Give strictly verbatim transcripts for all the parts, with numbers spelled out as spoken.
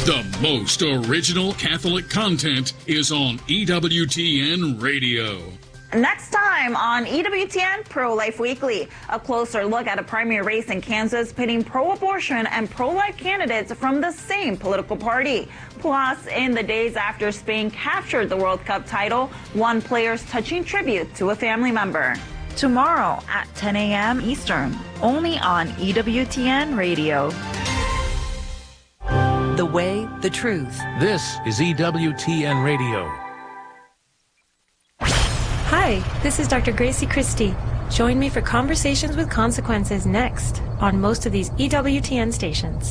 The most original Catholic content is on E W T N Radio. Next time on E W T N Pro-Life Weekly, a closer look at a primary race in Kansas pitting pro-abortion and pro-life candidates from the same political party. Plus, in the days after Spain captured the World Cup title, one player's touching tribute to a family member. Tomorrow at ten a.m. Eastern, only on E W T N Radio. The way, the truth. This is E W T N Radio. Hi, this is Doctor Gracie Christie. Join me for Conversations with Consequences next on most of these E W T N stations.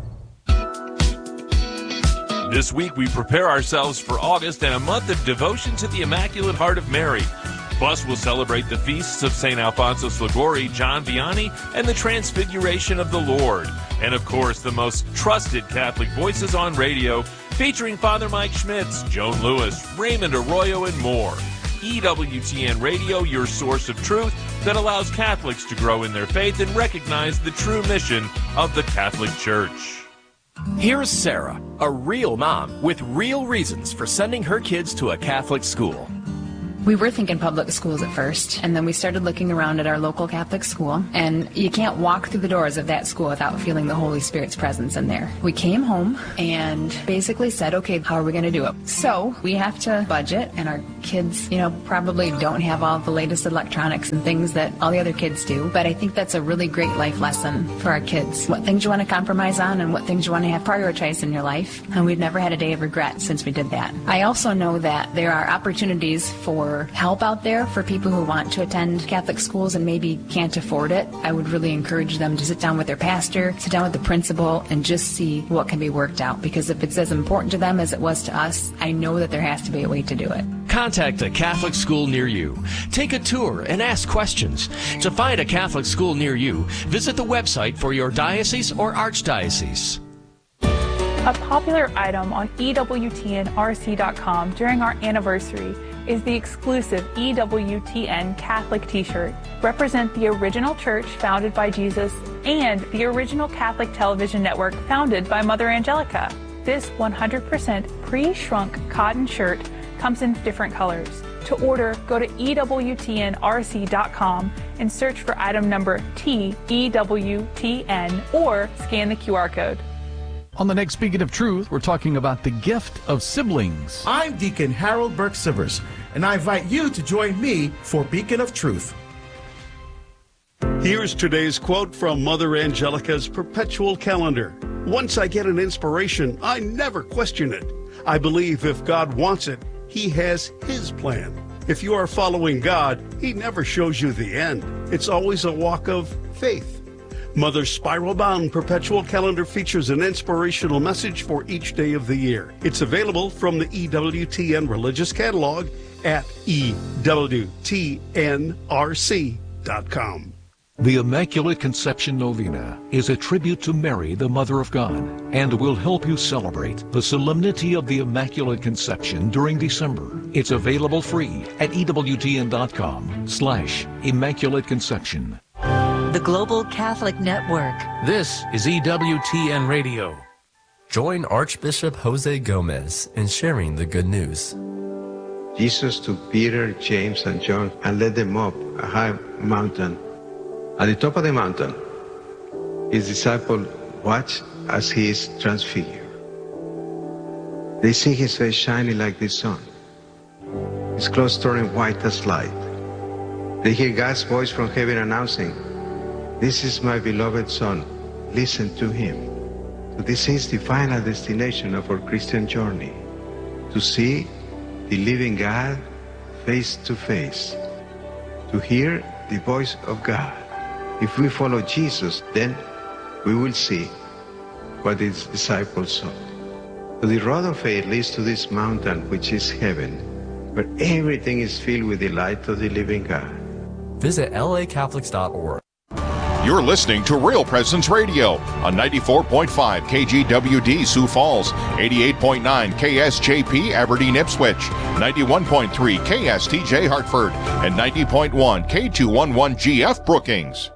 This week we prepare ourselves for August and a month of devotion to the Immaculate Heart of Mary. Plus, we'll celebrate the feasts of Saint Alfonso Liguori, John Vianney, and the Transfiguration of the Lord. And, of course, the most trusted Catholic voices on radio, featuring Father Mike Schmitz, Joan Lewis, Raymond Arroyo, and more. E W T N Radio, your source of truth that allows Catholics to grow in their faith and recognize the true mission of the Catholic Church. Here's Sarah, a real mom with real reasons for sending her kids to a Catholic school. We were thinking public schools at first, and then we started looking around at our local Catholic school, and you can't walk through the doors of that school without feeling the Holy Spirit's presence in there. We came home and basically said, okay, how are we going to do it? So we have to budget, and our kids, you know, probably don't have all the latest electronics and things that all the other kids do, but I think that's a really great life lesson for our kids. What things you want to compromise on and what things you want to have prioritized in your life, and we've never had a day of regret since we did that. I also know that there are opportunities for help out there for people who want to attend Catholic schools and maybe can't afford it. I would really encourage them to sit down with their pastor, sit down with the principal, and just see what can be worked out. Because if it's as important to them as it was to us, I know that there has to be a way to do it. Contact a Catholic school near you. Take a tour and ask questions. To find a Catholic school near you, visit the website for your diocese or archdiocese. A popular item on E W T N R C dot com during our anniversary is the exclusive E W T N Catholic t-shirt. Represent the original church founded by Jesus and the original Catholic television network founded by Mother Angelica. This one hundred percent pre-shrunk cotton shirt comes in different colors. To order, go to E W T N R C dot com and search for item number T E W T N or scan the Q R code. On the next Beacon of Truth, we're talking about the gift of siblings. I'm Deacon Harold Burke-Sivers, and I invite you to join me for Beacon of Truth. Here's today's quote from Mother Angelica's perpetual calendar. Once I get an inspiration, I never question it. I believe if God wants it, He has His plan. If you are following God, He never shows you the end. It's always a walk of faith. Mother's spiral-bound perpetual calendar features an inspirational message for each day of the year. It's available from the E W T N Religious Catalog at E W T N R C dot com. The Immaculate Conception Novena is a tribute to Mary, the Mother of God, and will help you celebrate the solemnity of the Immaculate Conception during December. It's available free at E W T N dot com slash Immaculate Conception. The Global Catholic Network. This is E W T N Radio. Join Archbishop Jose Gomez in sharing the good news. Jesus took Peter, James, and John and led them up a high mountain. At the top of the mountain, his disciples watch as he is transfigured. They see his face shining like the sun, his clothes turning white as light. They hear God's voice from heaven announcing, "This is my beloved Son, listen to him." So this is the final destination of our Christian journey, to see the living God face to face, to hear the voice of God. If we follow Jesus, then we will see what his disciples saw. So the road of faith leads to this mountain, which is heaven, where everything is filled with the light of the living God. Visit L A Catholics dot org. You're listening to Real Presence Radio on ninety-four point five K G W D Sioux Falls, eighty-eight point nine K S J P Aberdeen Ipswich, ninety-one point three K S T J Hartford, and ninety point one K two eleven G F Brookings.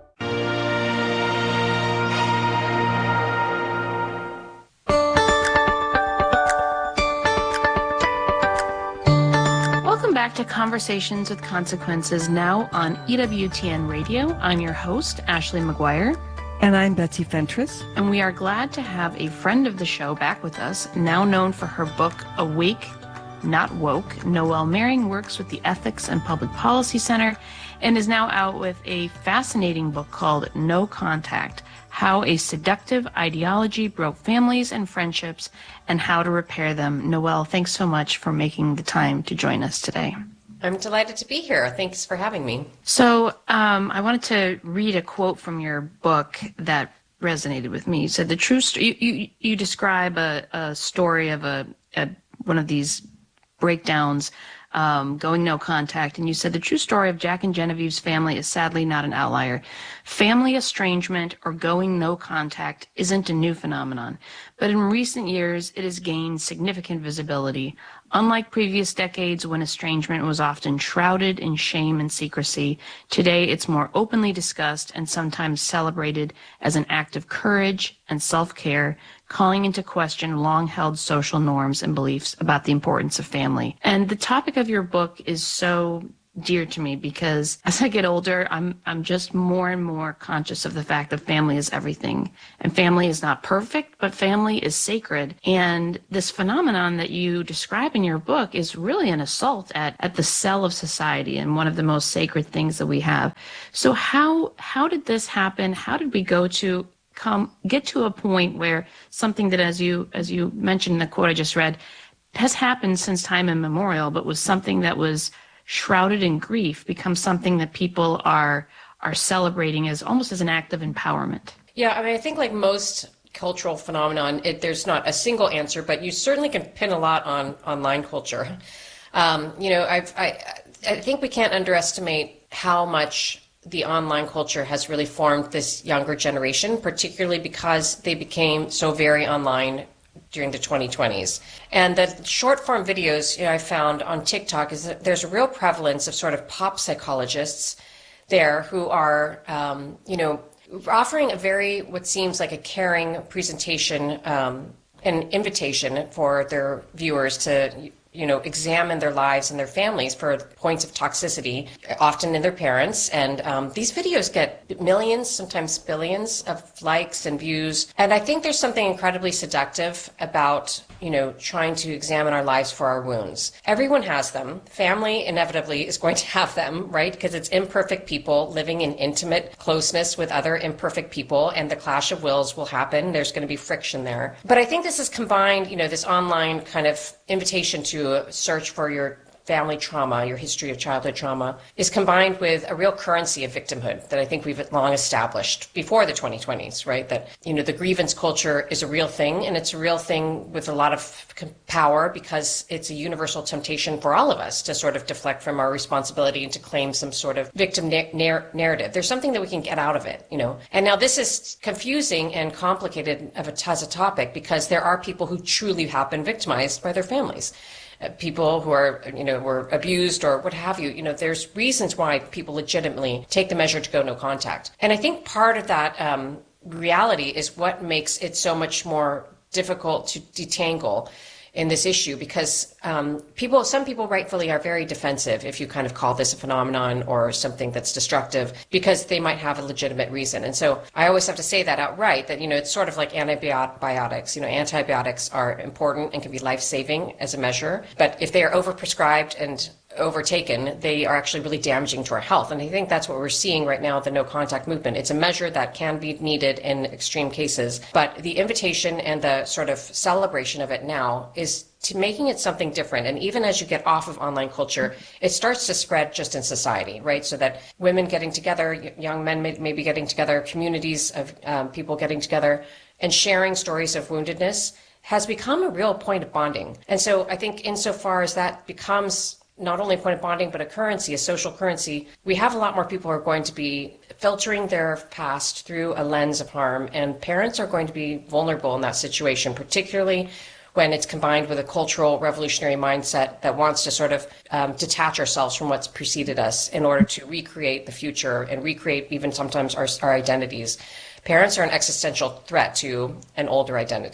back to Conversations with Consequences, now on E W T N Radio. I'm your host, Ashley McGuire. And I'm Betsy Fentress. And we are glad to have a friend of the show back with us, now known for her book, Awake, Not Woke. Noelle Mering works with the Ethics and Public Policy Center and is now out with a fascinating book called No Contact, How a Seductive Ideology Broke Families and Friendships and How to Repair Them. Noelle, thanks so much for making the time to join us today. I'm delighted to be here. Thanks for having me. So um, I wanted to read a quote from your book that resonated with me. You said the true st- you, you, you describe a, a story of a, a one of these breakdowns, um, going no contact, and you said the true story of Jack and Genevieve's family is sadly not an outlier. Family estrangement or going no contact isn't a new phenomenon, but in recent years it has gained significant visibility. Unlike previous decades when estrangement was often shrouded in shame and secrecy, today it's more openly discussed and sometimes celebrated as an act of courage and self-care, calling into question long-held social norms and beliefs about the importance of family. And the topic of your book is so dear to me because as I get older, I'm I'm just more and more conscious of the fact that family is everything. And family is not perfect, but family is sacred. And this phenomenon that you describe in your book is really an assault at, at the cell of society and one of the most sacred things that we have. So how how did this happen? How did we go to come get to a point where something that, as you as you mentioned in the quote I just read, has happened since time immemorial, but was something that was shrouded in grief, becomes something that people are are celebrating as almost as an act of empowerment? Yeah, I mean, I think like most cultural phenomenon, it, there's not a single answer, but you certainly can pin a lot on online culture. Um, you know, I've, I I think we can't underestimate how much the online culture has really formed this younger generation, particularly because they became so very online during the twenty twenties. And the short form videos, you know, I found on TikTok is that there's a real prevalence of sort of pop psychologists there who are, um, you know, offering a very, what seems like a caring presentation, um, an invitation for their viewers to, you know, examine their lives and their families for points of toxicity, often in their parents. And um, these videos get millions, sometimes billions of likes and views. And I think there's something incredibly seductive about, you know, trying to examine our lives for our wounds. Everyone has them. Family inevitably is going to have them, right? Because it's imperfect people living in intimate closeness with other imperfect people, and the clash of wills will happen. There's going to be friction there. But I think this is combined, you know, this online kind of invitation to search for your family trauma, your history of childhood trauma, is combined with a real currency of victimhood that I think we've long established before the twenty twenties, right? That, you know, the grievance culture is a real thing, and it's a real thing with a lot of power because it's a universal temptation for all of us to sort of deflect from our responsibility and to claim some sort of victim na- narr- narrative. There's something that we can get out of it, you know. And now this is confusing and complicated of a, as a topic because there are people who truly have been victimized by their families. People who are, you know, were abused or what have you, you know, there's reasons why people legitimately take the measure to go no contact. And I think part of that um, reality is what makes it so much more difficult to detangle in this issue because um, people, some people rightfully are very defensive if you kind of call this a phenomenon or something that's destructive because they might have a legitimate reason. And so I always have to say that outright, that, you know, it's sort of like antibiotics. You know, antibiotics are important and can be life-saving as a measure, but if they are overprescribed and overtaken, they are actually really damaging to our health. And I think that's what we're seeing right now with the no contact movement. It's a measure that can be needed in extreme cases, but the invitation and the sort of celebration of it now is to making it something different. And even as you get off of online culture, it starts to spread just in society, right? So that women getting together, young men may, maybe getting together, communities of um, people getting together and sharing stories of woundedness has become a real point of bonding. And so I think insofar as that becomes not only a point of bonding, but a currency, a social currency, we have a lot more people who are going to be filtering their past through a lens of harm. And parents are going to be vulnerable in that situation, particularly when it's combined with a cultural revolutionary mindset that wants to sort of um, detach ourselves from what's preceded us in order to recreate the future and recreate even sometimes our, our identities. Parents are an existential threat to an older identity.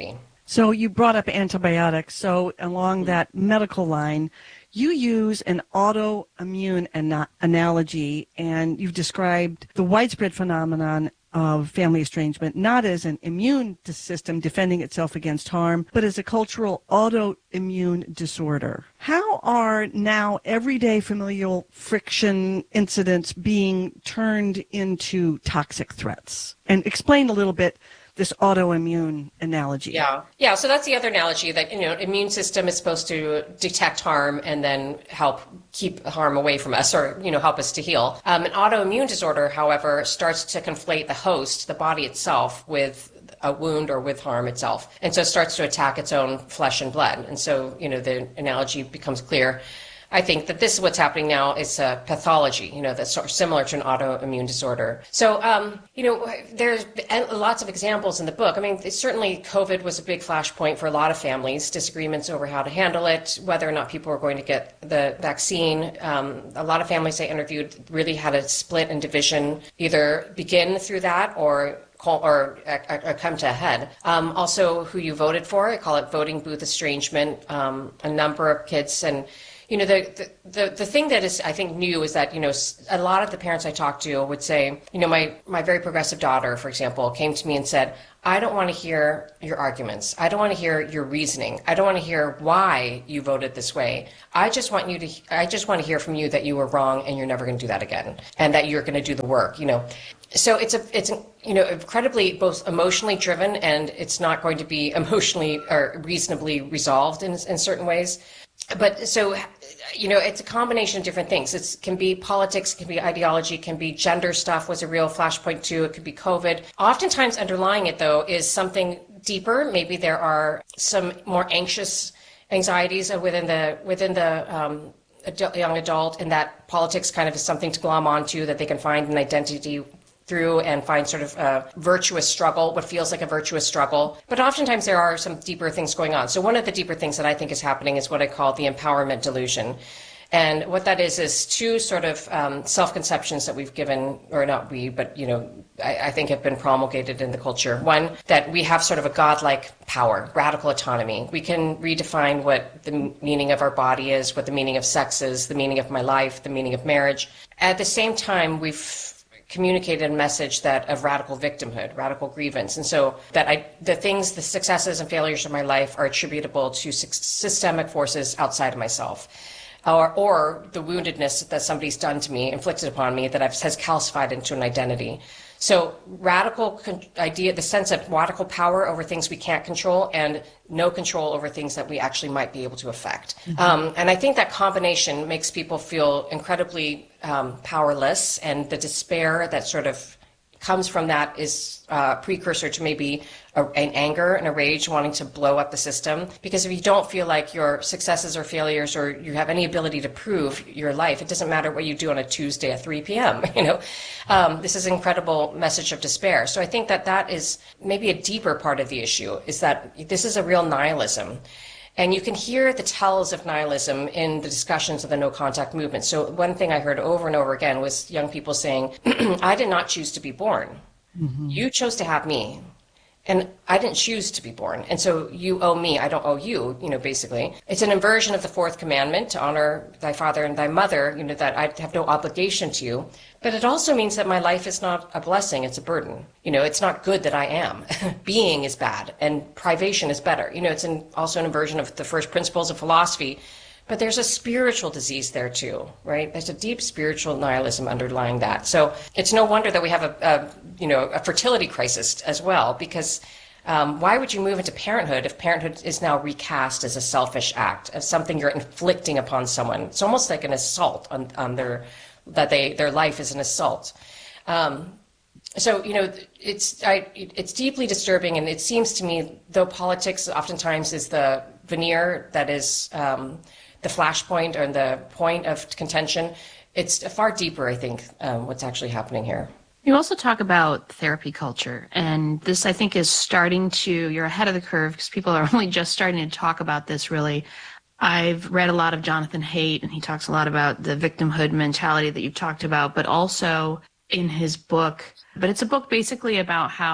So you brought up antibiotics. So along that medical line, you use an autoimmune ana- analogy, and you've described the widespread phenomenon of family estrangement not as an immune system defending itself against harm, but as a cultural autoimmune disorder. How are now everyday familial friction incidents being turned into toxic threats? And explain a little bit this autoimmune analogy. Yeah. Yeah. So that's the other analogy that, you know, immune system is supposed to detect harm and then help keep harm away from us, or, you know, help us to heal. Um, an autoimmune disorder, however, starts to conflate the host, the body itself, with a wound or with harm itself. And so it starts to attack its own flesh and blood. And so, you know, the analogy becomes clear. I think that this is what's happening now is a pathology, you know, that's sort of similar to an autoimmune disorder. So, um, you know, there's lots of examples in the book. I mean, certainly COVID was a big flashpoint for a lot of families, disagreements over how to handle it, whether or not people were going to get the vaccine. Um, a lot of families I interviewed really had a split and division, either begin through that or Call, or, or come to a head. Um, also, who you voted for, I call it voting booth estrangement. Um, a number of kids, and you know, the, the the thing that is, I think, new is that, you know, a lot of the parents I talked to would say, you know, my my very progressive daughter, for example, came to me and said, I don't want to hear your arguments. I don't want to hear your reasoning. I don't want to hear why you voted this way. I just want you to, I just want to hear from you that you were wrong and you're never going to do that again, and that you're going to do the work, you know. So it's a, it's a, you know, incredibly both emotionally driven, and it's not going to be emotionally or reasonably resolved in in certain ways. But so, you know, it's a combination of different things. It can be politics, it can be ideology, it can be gender stuff was a real flashpoint too. It could be COVID. Oftentimes underlying it, though, is something deeper. Maybe there are some more anxious anxieties within the within the um, adult, young adult, and that politics kind of is something to glom onto, that they can find an identity through and find sort of a virtuous struggle, what feels like a virtuous struggle. But oftentimes there are some deeper things going on. So one of the deeper things that I think is happening is what I call the empowerment delusion. And what that is, is two sort of um, self-conceptions that we've given, or not we, but, you know, I, I think have been promulgated in the culture. One, that we have sort of a godlike power, radical autonomy. We can redefine what the meaning of our body is, what the meaning of sex is, the meaning of my life, the meaning of marriage. At the same time, we've communicated a message that of radical victimhood, radical grievance. And so that I, the things, the successes and failures of my life are attributable to systemic forces outside of myself. Or, or the woundedness that somebody's done to me, inflicted upon me, that I've, has calcified into an identity. So radical con- idea, the sense of radical power over things we can't control, and no control over things that we actually might be able to affect. Mm-hmm. Um, and I think that combination makes people feel incredibly um, powerless, and the despair that sort of comes from that is uh, precursor to maybe a, an anger and a rage wanting to blow up the system. Because if you don't feel like your successes or failures, or you have any ability to prove your life, it doesn't matter what you do on a Tuesday at three p.m. You know, um, this is an incredible message of despair. So I think that that is maybe a deeper part of the issue, is that this is a real nihilism. And you can hear the tells of nihilism in the discussions of the no contact movement. So one thing I heard over and over again was young people saying, I did not choose to be born. Mm-hmm. You chose to have me. And I didn't choose to be born. And so you owe me, I don't owe you, you know, basically. It's an inversion of the fourth commandment, to honor thy father and thy mother, you know, that I have no obligation to you. But it also means that my life is not a blessing, it's a burden. You know, it's not good that I am. Being is bad, and privation is better. You know, it's an, also an inversion of the first principles of philosophy. But there's a spiritual disease there too, right? There's a deep spiritual nihilism underlying that. So it's no wonder that we have a, a you know, a fertility crisis as well, because um, why would you move into parenthood if parenthood is now recast as a selfish act, as something you're inflicting upon someone? It's almost like an assault on, on their, that they, their life is an assault. Um, So, you know, it's I, it's deeply disturbing, and it seems to me, though politics oftentimes is the veneer that is um, the flashpoint or the point of contention, it's far deeper, I think, um, what's actually happening here. You also talk about therapy culture, and this, I think, is starting to, you're ahead of the curve because people are only just starting to talk about this, really. I've read a lot of Jonathan Haidt, and he talks a lot about the victimhood mentality that you've talked about, but also in his book. But it's a book basically about how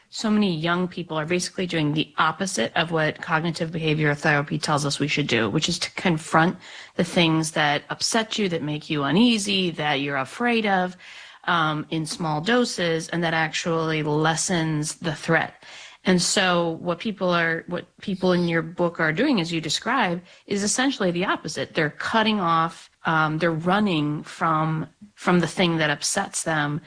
so many young people are basically doing the opposite of what cognitive behavioral therapy tells us we should do, which is to confront the things that upset you, that make you uneasy, that you're afraid of, um, in small doses, and that actually lessens the threat. And so what people are, what people in your book are doing, as you describe, is essentially the opposite. They're cutting off, um, they're running from, from the thing that upsets them.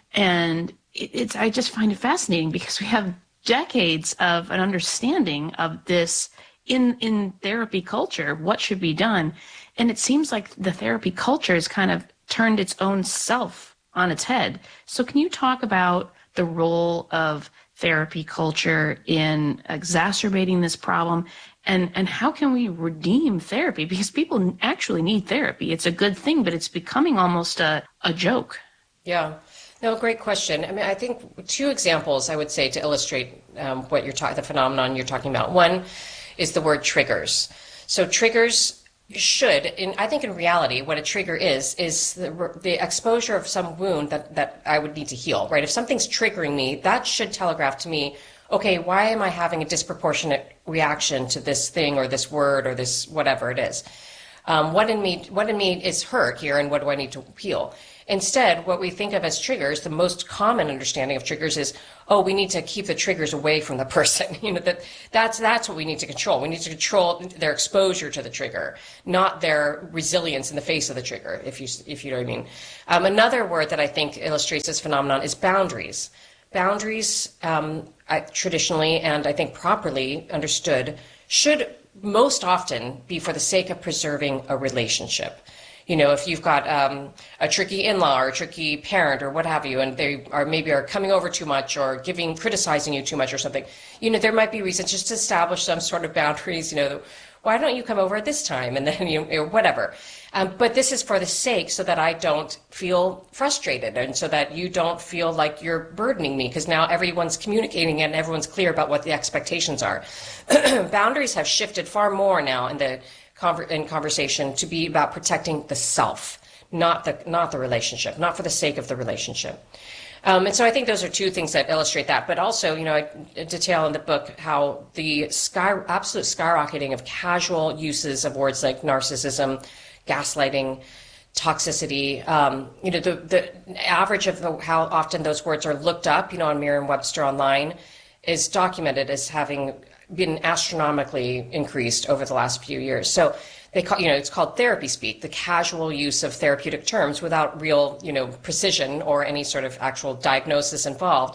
And it, it's, I just find it fascinating because we have decades of an understanding of this in, in therapy culture, what should be done. And it seems like the therapy culture has kind of turned its own self on its head. So can you talk about the role of therapy culture in exacerbating this problem, and and how can we redeem therapy? Because people actually need therapy. It's a good thing, but it's becoming almost a, a joke. Yeah. No, great question. I mean, I think two examples I would say to illustrate um, what you're talking, the phenomenon you're talking about. One is the word triggers. So triggers should, in, I think in reality, what a trigger is, is the, the exposure of some wound that, that I would need to heal, right? If something's triggering me, that should telegraph to me, okay, why am I having a disproportionate reaction to this thing or this word or this whatever it is? Um, what in me, what in me is hurt here, and what do I need to heal? Instead, what we think of as triggers, the most common understanding of triggers is, oh, we need to keep the triggers away from the person. You know, that that's that's what we need to control. We need to control their exposure to the trigger, not their resilience in the face of the trigger, if you if you know what I mean. Um, another word that I think illustrates this phenomenon is boundaries. Boundaries, um, I, traditionally and I think properly understood, should most often be for the sake of preserving a relationship. You know, if you've got um, a tricky in-law or a tricky parent or what have you, and they are maybe are coming over too much or giving, criticizing you too much or something, you know, there might be reasons just to establish some sort of boundaries. You know, why don't you come over at this time, and then you know, whatever. Um, but this is for the sake so that I don't feel frustrated, and so that you don't feel like you're burdening me, because now everyone's communicating and everyone's clear about what the expectations are. Boundaries have shifted far more now in the in conversation to be about protecting the self, not the not the relationship, not for the sake of the relationship. Um, and so I think those are two things that illustrate that. But also, you know, I detail in the book how the sky, absolute skyrocketing of casual uses of words like narcissism, gaslighting, toxicity, um, you know, the, the average of the, how often those words are looked up, you know, on Merriam-Webster online is documented as having been astronomically increased over the last few years. So they call, you know, it's called therapy speak, the casual use of therapeutic terms without real, you know, precision or any sort of actual diagnosis involved.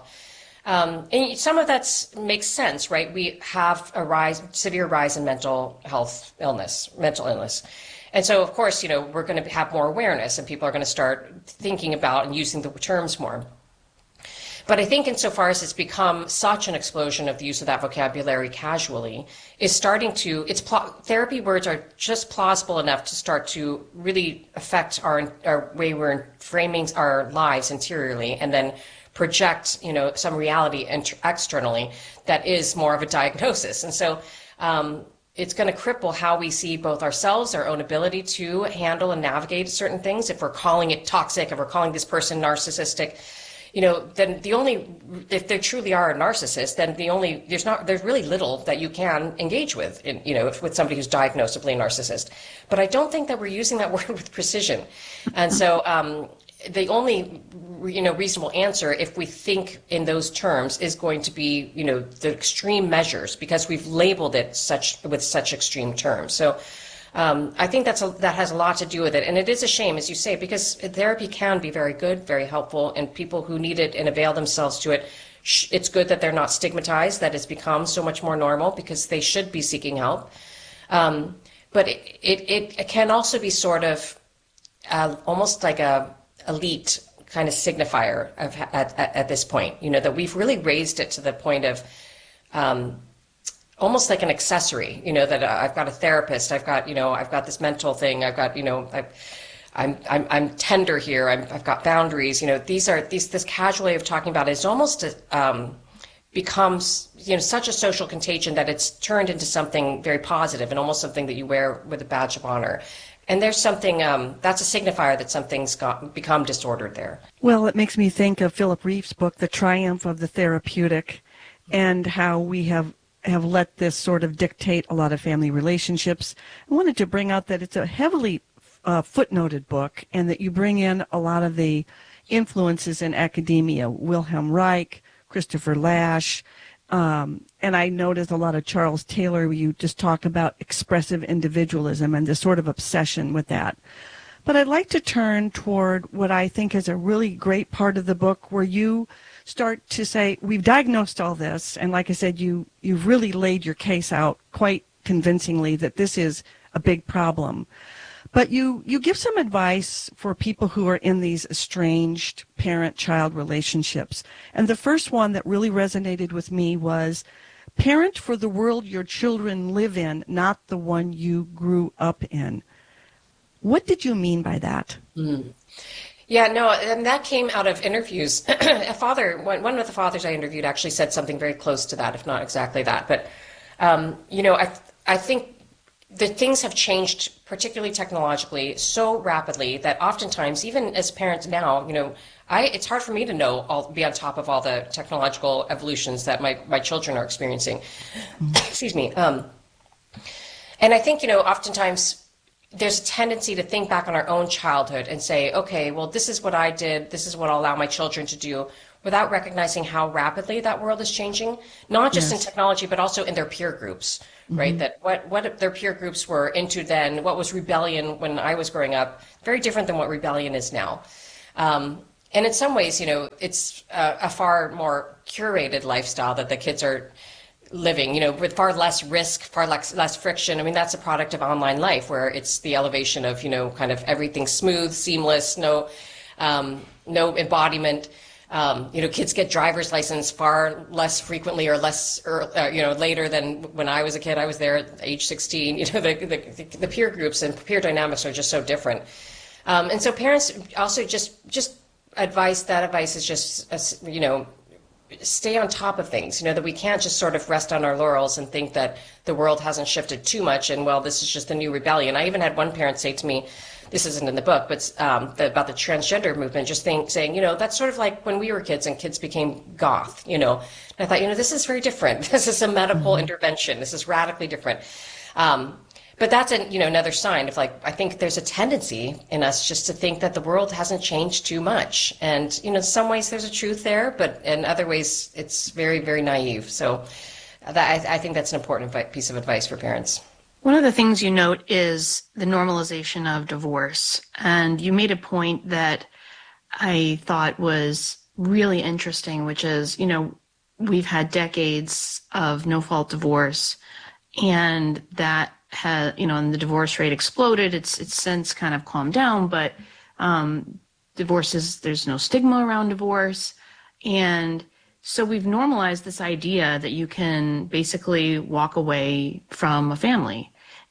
Um, and some of that makes sense, right? We have a rise, severe rise in mental health illness, mental illness. And so, of course, you know, we're going to have more awareness, and people are going to start thinking about and using the terms more. But I think insofar as it's become such an explosion of the use of that vocabulary casually, is starting to, it's pl- therapy words are just plausible enough to start to really affect our, our way we're framing our lives interiorly, and then project, you know, some reality ent- externally that is more of a diagnosis. And so um, it's going to cripple how we see both ourselves, our own ability to handle and navigate certain things. If we're calling it toxic, if we're calling this person narcissistic, you know, then the only, if they truly are a narcissist, then the only, there's not, there's really little that you can engage with, in, you know, if, with somebody who's diagnosably a narcissist. But I don't think that we're using that word with precision. And so um, the only, you know, reasonable answer, if we think in those terms, is going to be, you know, the extreme measures, because we've labeled it such, with such extreme terms. So Um, I think that's a, that has a lot to do with it. And it is a shame, as you say, because therapy can be very good, very helpful, and people who need it and avail themselves to it, sh- it's good that they're not stigmatized, that it's become so much more normal, because they should be seeking help. Um, but it, it, it can also be sort of uh, almost like a elite kind of signifier of, at, at, at this point, you know, that we've really raised it to the point of um, almost like an accessory, you know, that uh, I've got a therapist, I've got, you know, I've got this mental thing, I've got, you know, I've, I'm, I'm, I'm tender here, I'm, I've got boundaries, you know, these are, these, this casual way of talking about it is almost, a, um, becomes, you know, such a social contagion that it's turned into something very positive and almost something that you wear with a badge of honor. And there's something, um, that's a signifier that something's got, become disordered there. Well, it makes me think of Philip Reeve's book, The Triumph of the Therapeutic. and how we have have let this sort of dictate a lot of family relationships. I wanted to bring out that it's a heavily uh, footnoted book, and that you bring in a lot of the influences in academia, Wilhelm Reich, Christopher Lasch, um, and I noticed a lot of Charles Taylor, where you just talk about expressive individualism and this sort of obsession with that. But I'd like to turn toward what I think is a really great part of the book, where you start to say, we've diagnosed all this, and like I said, you, you've really laid your case out quite convincingly that this is a big problem. But you, you give some advice for people who are in these estranged parent-child relationships. And the first one that really resonated with me was, parent for the world your children live in, not the one you grew up in. What did you mean by that? Mm. Yeah, no, and that came out of interviews. A father, one, one of the fathers I interviewed actually said something very close to that, if not exactly that. But, um, you know, I, I think that things have changed, particularly technologically, so rapidly that oftentimes, even as parents now, you know, I, it's hard for me to know, all, be on top of all the technological evolutions that my, my children are experiencing. Excuse me. Um, and I think, you know, oftentimes there's a tendency to think back on our own childhood and say, okay, well, this is what I did, this is what I'll allow my children to do, without recognizing how rapidly that world is changing, not just yes. in technology, but also in their peer groups, mm-hmm. right? That what, what their peer groups were into then, what was rebellion when I was growing up, very different than what rebellion is now. Um, and in some ways, you know, it's a, a far more curated lifestyle that the kids are living, you know, with far less risk, far less, less friction. I mean, that's a product of online life, where it's the elevation of, you know, kind of everything smooth, seamless, no, um, no embodiment. Um, you know, kids get driver's license far less frequently or less, or, uh, you know, later than when I was a kid. I was there at age sixteen. You know, the, the, the peer groups and peer dynamics are just so different. Um, and so parents also just, just advice, that advice is just, uh, you know, stay on top of things, you know, that we can't just sort of rest on our laurels and think that the world hasn't shifted too much and, well, this is just the new rebellion. I even had one parent say to me, this isn't in the book, but um, the, about the transgender movement, just think, saying, you know, that's sort of like when we were kids and kids became goth, you know. And I thought, you know, this is very different. This is a medical mm-hmm. intervention. This is radically different. Um, but that's, a, you know, another sign of, like, I think there's a tendency in us just to think that the world hasn't changed too much. And, you know, in some ways there's a truth there, but in other ways it's very, very naive. So that, I, I think that's an important piece of advice for parents. One of the things you note is the normalization of divorce. And you made a point that I thought was really interesting, which is, you know, we've had decades of no-fault divorce, and that has, you know, and the divorce rate exploded. It's it's since kind of calmed down, but um, divorces, there's no stigma around divorce. And so we've normalized this idea that you can basically walk away from a family.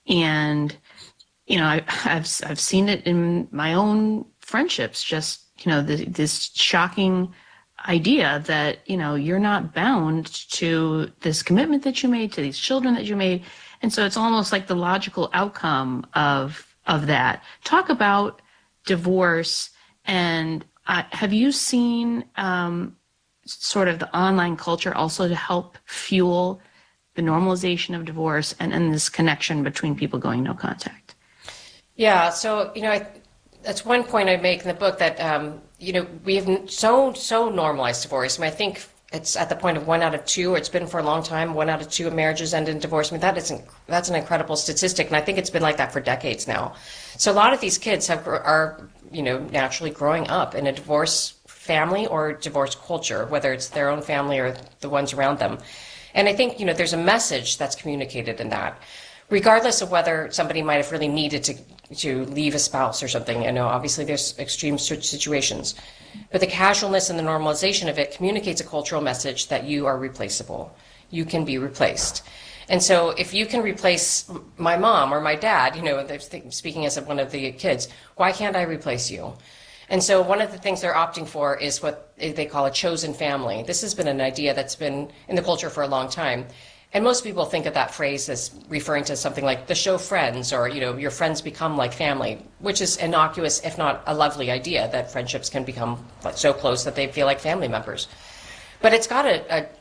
And, you know, I, I've I've seen it in my own friendships, just, you know, the, this shocking idea that, you know, you're not bound to this commitment that you made, to these children that you made. And so it's almost like the logical outcome of of that. Talk about divorce, and uh, have you seen um, sort of the online culture also to help fuel the normalization of divorce and, and this connection between people going no contact? Yeah, so, you know, I, that's one point I make in the book, that, um, you know, we have so, so normalized divorce. I mean, I think it's at the point of one out of two, or it's been for a long time, one out of two marriages end in divorce. I mean, that is, that's an incredible statistic, and I think it's been like that for decades now. So a lot of these kids have, are, you know, naturally growing up in a divorce family or divorce culture, whether it's their own family or the ones around them. And I think, you know, there's a message that's communicated in that, regardless of whether somebody might have really needed to to leave a spouse or something. You know, obviously there's extreme situations, but the casualness and the normalization of it communicates a cultural message that you are replaceable. You can be replaced. And so if you can replace my mom or my dad, you know, speaking as one of the kids, why can't I replace you? And so one of the things they're opting for is what they call a chosen family. This has been an idea that's been in the culture for a long time. And most people think of that phrase as referring to something like the show Friends, or, you know, your friends become like family, which is innocuous, if not a lovely idea, that friendships can become so close that they feel like family members. But it's got a, a,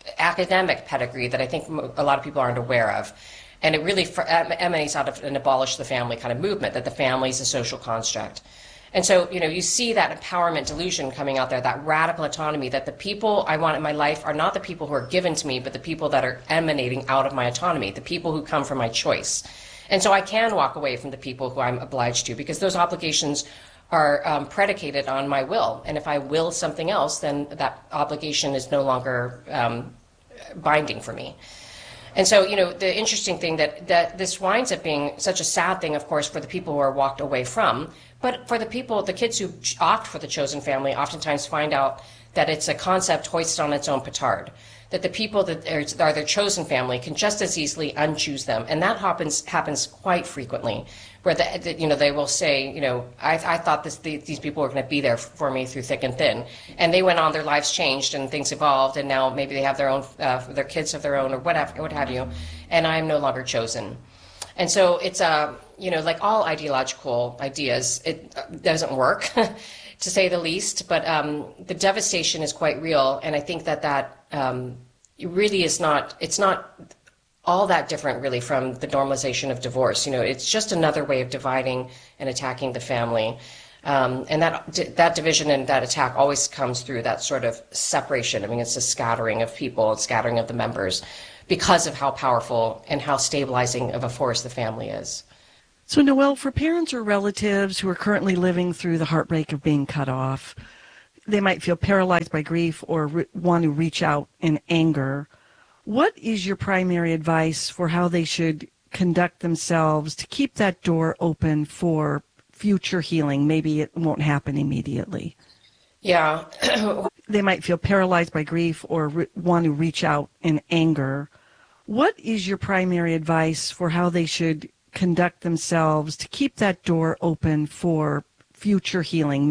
academic pedigree that I think a lot of people aren't aware of. And it really emanates out of an abolish the family kind of movement, that the family is a social construct. And so, you know, you see that empowerment delusion coming out there, that radical autonomy, that the people I want in my life are not the people who are given to me, but the people that are emanating out of my autonomy, the people who come from my choice. And so I can walk away from the people who I'm obliged to, because those obligations are um, predicated on my will. And if I will something else, then that obligation is no longer um, binding for me. And so, you know, the interesting thing that, that this winds up being such a sad thing, of course, for the people who are walked away from, but for the people, the kids who opt for the chosen family oftentimes find out that it's a concept hoisted on its own petard, that the people that are, are their chosen family can just as easily unchoose them. And that happens happens quite frequently, where the, the, you know, they will say, you know, I, I thought this, the, these people were going to be there for me through thick and thin. And they went on, their lives changed and things evolved, and now maybe they have their own, uh, their kids have their own, or whatever, what have you, and I'm no longer chosen. And so it's, uh, you know, like all ideological ideas, it doesn't work, to say the least, but um, the devastation is quite real. And I think that that um, really is not, it's not all that different really from the normalization of divorce. You know, it's just another way of dividing and attacking the family. Um, and that that division and that attack always comes through that sort of separation. I mean, it's a scattering of people, a scattering of the members, because of how powerful and how stabilizing of a force the family is. So, Noelle, for parents or relatives who are currently living through the heartbreak of being cut off, they might feel paralyzed by grief or re- want to reach out in anger. What is your primary advice for how they should conduct themselves to keep that door open for future healing? Maybe it won't happen immediately. Yeah. They might feel paralyzed by grief or re- want to reach out in anger. What is your primary advice for how they should conduct themselves to keep that door open for future healing?